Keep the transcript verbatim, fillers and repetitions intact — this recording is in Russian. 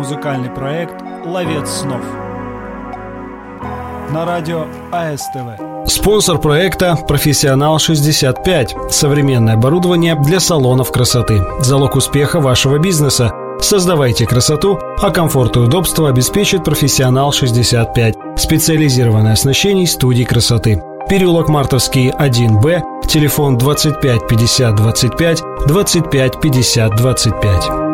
музыкальный проект «Ловец снов» на радио А Эс Тэ Вэ. Спонсор проекта «Профессионал шестьдесят пять». Современное оборудование для салонов красоты. Залог успеха вашего бизнеса. Создавайте красоту, а комфорт и удобство обеспечит «Профессионал шестьдесят пять». Специализированное оснащение студий красоты. Переулок Мартовский, один Б, телефон двадцать пять пятьдесят двадцать пять, двадцать пять пятьдесят двадцать пять.